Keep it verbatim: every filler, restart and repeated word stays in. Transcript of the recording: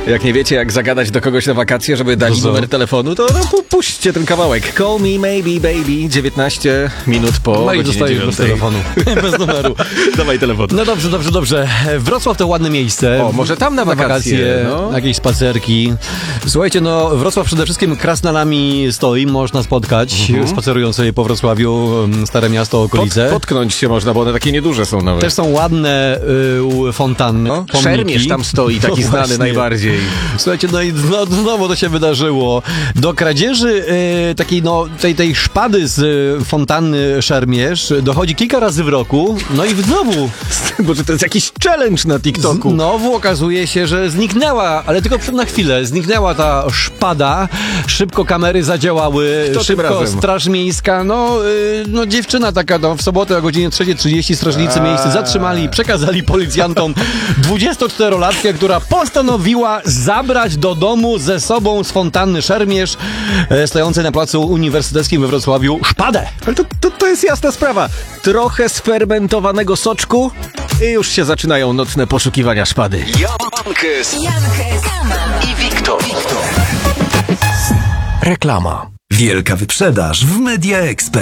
Jak nie wiecie, jak zagadać do kogoś na wakacje, żeby dać Co? numer telefonu, to no, pu- puśćcie ten kawałek. Call me maybe baby, dziewiętnaście minut po No i godzinie dostajesz bez dziewiątej. telefonu, bez numeru. Dawaj telefon. No dobrze, dobrze, dobrze. Wrocław to ładne miejsce. O, może tam na wakacje, no. jakieś spacerki. Słuchajcie, no Wrocław przede wszystkim krasnalami stoi, można spotkać, Mhm. spacerując sobie po Wrocławiu, m, Stare Miasto, okolice. Pod, potknąć się można, bo one takie nieduże są nawet. Też są ładne y, fontanny, No, pomniki. Szermierz tam stoi, taki No znany właśnie. najbardziej. Słuchajcie, no i no, znowu to się wydarzyło. Do kradzieży y, takiej, no, tej, tej szpady z y, fontanny Szermierz dochodzi kilka razy w roku, no i znowu, Bo to jest jakiś challenge na TikToku. znowu okazuje się, że zniknęła, ale tylko na chwilę, zniknęła ta szpada, szybko kamery zadziałały, Kto tym szybko razem? straż miejska, no, y, no dziewczyna taka, no, w sobotę o godzinie trzeciej trzydzieści strażnicy A. miejscy zatrzymali i przekazali policjantom dwudziestoczterolatkę, która postanowiła zabrać do domu ze sobą z fontanny Szermierz, e, stojącej na placu uniwersyteckim we Wrocławiu, szpadę. Ale to, to, to jest jasna sprawa. Trochę sfermentowanego soczku i już się zaczynają nocne poszukiwania szpady. Jankes Jankes i Wiktor. Reklama. Wielka wyprzedaż w Media Expert.